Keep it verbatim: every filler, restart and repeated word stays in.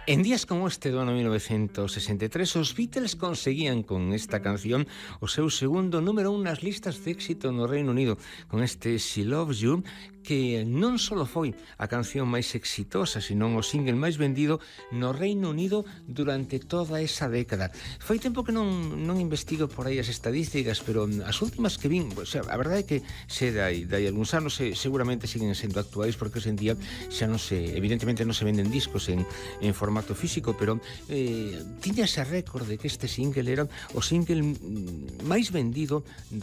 En días como este do ano mil novecentos sesenta e tres, os Beatles conseguían con esta canción o seu segundo número un nas listas de éxito no Reino Unido, con este She Loves You, que non só foi a canción máis exitosa, senón o single máis vendido no Reino Unido durante toda esa década. Foi tempo que non, non investigo por aí as estadísticas, pero as últimas que vin, o sea, a verdade é que se dai, dai algúns anos se, seguramente siguen sendo actuais, porque hoxe en día xa non se, evidentemente non se venden discos en, en formato físico, pero eh, tiña ese récord de que este single era o single máis vendido